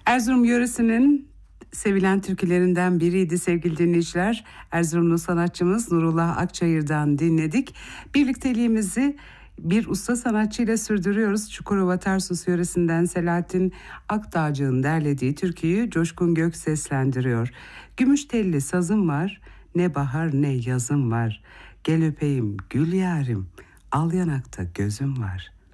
Erzurum yöresinin sevilen türkülerinden biriydi sevgili dinleyiciler. Erzurumlu sanatçımız Nurullah Akçayır'dan dinledik. Birlikteliğimizi bir usta sanatçıyla sürdürüyoruz. Çukurova Tarsus yöresinden Selahattin Akdağcı'nın derlediği türküyü Coşkun Gök seslendiriyor. Gümüş telli sazım var, ne bahar ne yazım var. Gel öpeyim gül yarim, al yanakta gözüm var.